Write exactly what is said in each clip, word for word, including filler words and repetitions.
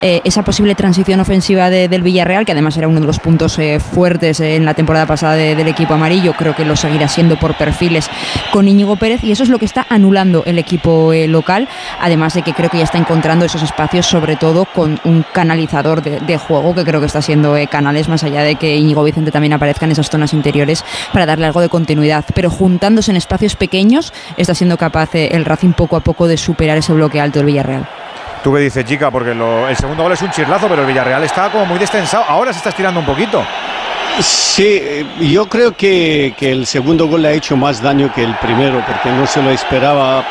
eh, esa posible transición ofensiva de, del Villarreal, que además era uno de los puntos eh, fuertes eh, en la temporada pasada de, del equipo amarillo. Creo que lo seguirá siendo por perfiles con Íñigo Pérez, y eso es lo que está anulando el equipo eh, local, además de que creo que ya está encontrando esos espacios, sobre todo con un canalizador de, de juego, que creo que está siendo eh, Canales, más allá de que Íñigo Vicente también aparezca en esas zonas interiores para darle algo de continuidad, pero juntándose en espacios pequeños está siendo capaz eh, el Racing poco a poco de superar ese bloque alto del Villarreal. ¿Tú qué dices, chica? Porque lo, el segundo gol es un chirlazo, pero el Villarreal está como muy destensado. Ahora se está estirando un poquito. Sí, yo creo que, que el segundo gol le ha hecho más daño que el primero, porque no se lo esperaba.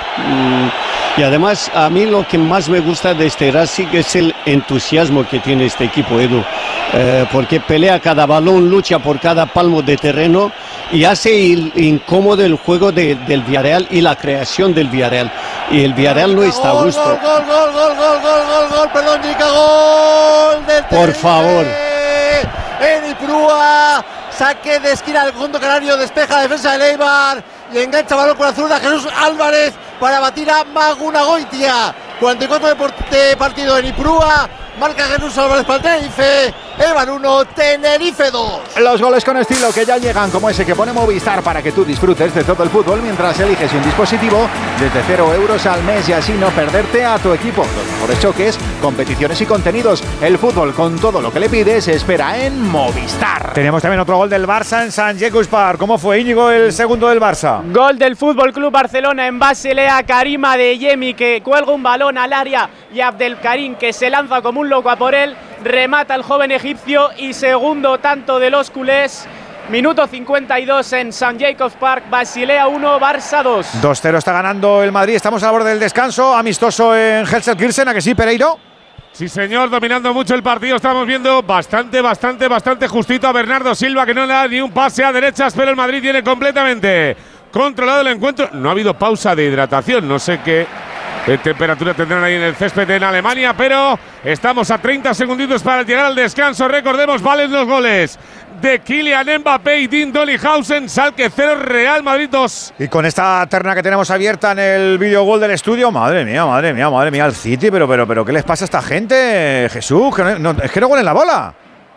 Y además, a mí lo que más me gusta de este Racing es el entusiasmo que tiene este equipo, Edu. Eh, porque pelea cada balón, lucha por cada palmo de terreno y hace incómodo el juego de, del Villarreal y la creación del Villarreal. Y el Villarreal no está a gusto. Gol, gol, gol, gol, gol, gol, gol, gol, perdón, Chica, gol del Por favor. Eni Prúa, saque de esquina al fondo canario, despeja la defensa de Eibar y engancha balón con la zurda Jesús Álvarez para batir a Magunagoitia. cuarenta y cuatro de partido en Ipurúa, marca Jesús Álvarez para el Tenerife. Eibar uno, Tenerife dos. Los goles con estilo que ya llegan, como ese que pone Movistar para que tú disfrutes de todo el fútbol mientras eliges un dispositivo desde cero euros al mes y así no perderte a tu equipo. Los mejores choques, competiciones y contenidos. El fútbol con todo lo que le pides espera en Movistar. Tenemos también otro gol del Barça en Sant Jacques Park. ¿Cómo fue, Íñigo, el segundo del Barça? Gol del Fútbol Club Barcelona en Basilea. Karim Adeyemi, que cuelga un balón al área, y Abdelkarim, que se lanza como un loco a por él, remata el joven egipcio, y segundo tanto de los culés. Minuto cincuenta y dos en Sant Jacques Park. Basilea uno, Barça dos. dos cero está ganando el Madrid. Estamos a la borde del descanso. Amistoso en Gelsenkirchen, ¿a que sí, Pereiro? Sí, señor, dominando mucho el partido. Estamos viendo bastante, bastante, bastante justito a Bernardo Silva, que no le da ni un pase a derechas, pero el Madrid tiene completamente controlado el encuentro. No ha habido pausa de hidratación, no sé qué ¿Qué temperatura tendrán ahí en el césped en Alemania? Pero estamos a treinta segunditos para llegar al descanso. Recordemos, valen los goles de Kylian Mbappé y Dean Dollyhausen. Schalke cero, Real Madrid dos. Y con esta terna que tenemos abierta en el videogol del estudio, madre mía, madre mía, madre mía, el City, pero, pero, pero, ¿qué les pasa a esta gente? Jesús, que no, no, es que no huelen la bola.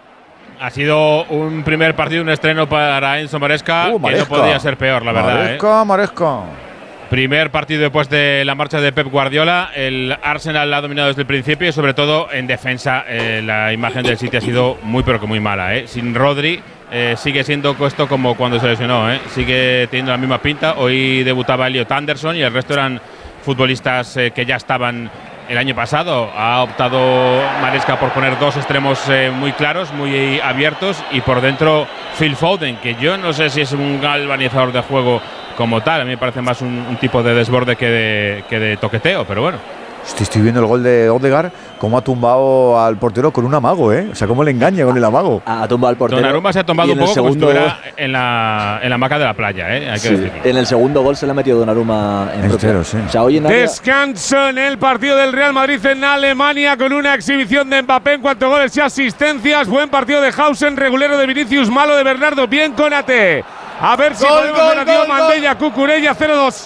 Ha sido un primer partido, un estreno para Enzo Maresca, uh, que no podía ser peor, la verdad. Maresca, ¿eh? Maresca. Primer partido después de la marcha de Pep Guardiola. El Arsenal la ha dominado desde el principio y sobre todo en defensa eh, la imagen del City ha sido muy pero que muy mala. ¿eh? Sin Rodri eh, sigue siendo esto como cuando se lesionó. ¿eh? Sigue teniendo la misma pinta. Hoy debutaba Elliot Anderson y el resto eran futbolistas eh, que ya estaban el año pasado. Ha optado Maresca por poner dos extremos eh, muy claros, muy abiertos, y por dentro Phil Foden, que yo no sé si es un galvanizador de juego como tal. A mí me parece más un, un tipo de desborde que de, que de toqueteo, pero bueno. Estoy, estoy viendo el gol de Odegaard, cómo ha tumbado al portero con un amago, ¿eh? O sea, cómo le engaña con el amago. Ha tumbado al portero. Donnarumma se ha tumbado un poco segundo como si estuviera en la, en la hamaca de la playa, ¿eh? Hay que sí, decirlo. En el segundo gol se le ha metido Donnarumma en entero, sí. O sea, hoy en área... Descanso en el partido del Real Madrid en Alemania con una exhibición de Mbappé en cuanto a goles y asistencias. Buen partido de Hausen, regulero de Vinicius, malo de Bernardo, bien Konate. A ver si gol, podemos ver a Mandella, gol. Cucurella, cero dos.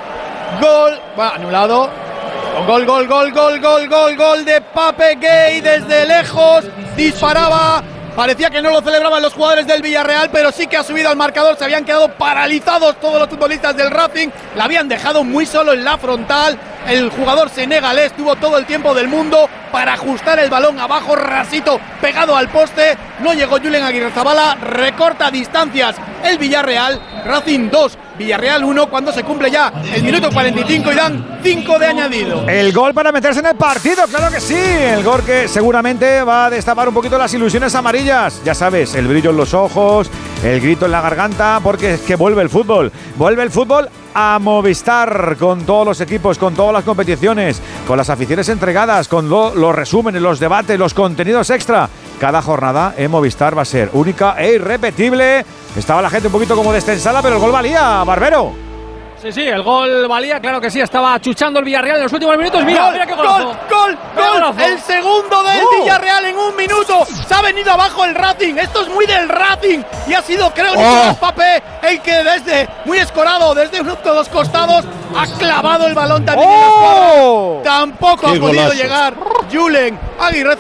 Gol, bueno, anulado. Gol, gol, gol, gol, gol, gol, gol de Pape Gay desde lejos. Disparaba. Parecía que no lo celebraban los jugadores del Villarreal, pero sí que ha subido al marcador. Se habían quedado paralizados todos los futbolistas del Racing. La habían dejado muy solo en la frontal. El jugador senegalés tuvo todo el tiempo del mundo para ajustar el balón abajo, rasito, pegado al poste. No llegó Julen Aguirrezabala. Recorta distancias el Villarreal. Racing dos, Villarreal uno, cuando se cumple ya el minuto cuarenta y cinco y dan cinco de añadido. El gol para meterse en el partido, claro que sí. El gol que seguramente va a destapar un poquito las ilusiones amarillas. Ya sabes, el brillo en los ojos, el grito en la garganta, porque es que vuelve el fútbol. Vuelve el fútbol a Movistar, con todos los equipos, con todas las competiciones, con las aficiones entregadas, con lo, los resúmenes, los debates, los contenidos extra. Cada jornada en Movistar va a ser única e irrepetible. Estaba la gente un poquito como destensada, pero el gol valía, Barbero. Sí, sí, el gol valía, claro que sí, estaba chuchando el Villarreal en los últimos minutos. Mira, gol, mira qué golazo. gol, gol, gol, gol, el segundo del uh. Villarreal en un minuto. Se ha venido abajo el Racing, esto es muy del Racing. Y ha sido, creo, oh. Nicolás Pape el que desde, muy escorado, desde uno de los costados, ha clavado el balón también oh. en la escuadra. Tampoco qué ha podido golazo. llegar Julen Aguirre